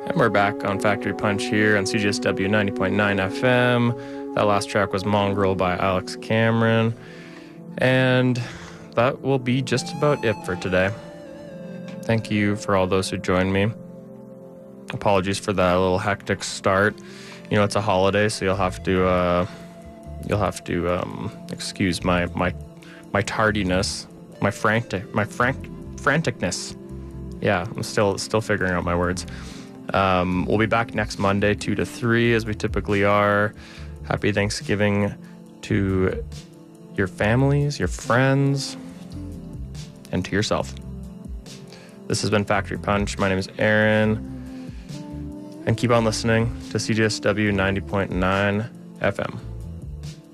And we're back on Factory Punch here on CJSW 90.9 FM. That last track was Mongrel by Alex Cameron. And that will be just about it for today. Thank you for all those who joined me. Apologies for that little hectic start. You know, it's a holiday, so you'll have to excuse my tardiness, my franticness. Yeah, I'm still figuring out my words. We'll be back next Monday, 2 to 3, as we typically are. Happy Thanksgiving to your families, your friends, and to yourself. This has been Factory Punch. My name is Aaron. And keep on listening to CJSW 90.9 FM.